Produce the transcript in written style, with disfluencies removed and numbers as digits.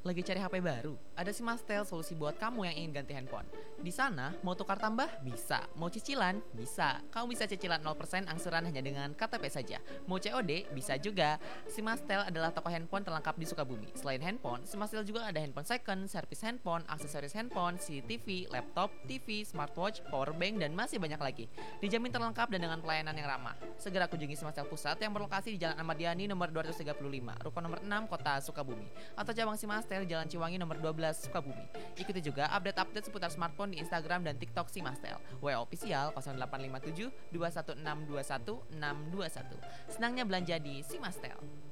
Lagi cari HP baru? Ada si Mastel, solusi buat kamu yang ingin ganti handphone. Di sana, mau tukar tambah? Bisa. Mau cicilan? Bisa. Kamu bisa cicilan 0% angsuran hanya dengan KTP saja. Mau COD? Bisa juga. Si Mastel adalah toko handphone terlengkap di Sukabumi. Selain handphone, si Mastel juga ada handphone second, servis handphone, aksesoris handphone, CCTV, laptop, TV, smartwatch, powerbank, dan masih banyak lagi. Dijamin terlengkap dan dengan pelayanan yang ramah. Segera kunjungi si Mastel Pusat yang berlokasi di Jalan Ahmad Yani nomor 235, Ruko nomor 6, Kota Sukabumi. Atau cabang si Mastel Jalan Ciwangi nomor 12 Sukabumi. Ikuti juga update-update seputar smartphone di Instagram dan TikTok si Mastel. WA official 0857 21621 621. Senangnya belanja di si Mastel.